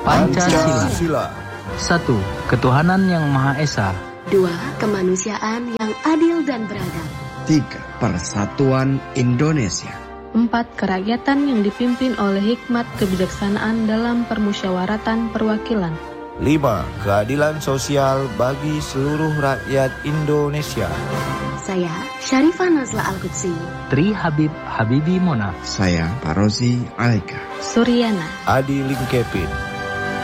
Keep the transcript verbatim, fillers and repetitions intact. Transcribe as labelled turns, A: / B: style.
A: Pancasila. Satu, ketuhanan yang Maha Esa.
B: Dua, kemanusiaan yang adil dan beradab.
C: Tiga, persatuan Indonesia.
D: Empat, kerakyatan yang dipimpin oleh hikmat kebijaksanaan dalam permusyawaratan perwakilan.
E: Lima, keadilan sosial bagi seluruh rakyat Indonesia.
B: Saya, Syarifah Nazla Al-Qudsi.
A: Tri Habib Habibi Mona.
C: Saya, Parozi Aleka.
D: Suryana.
E: Adi Lingkepin.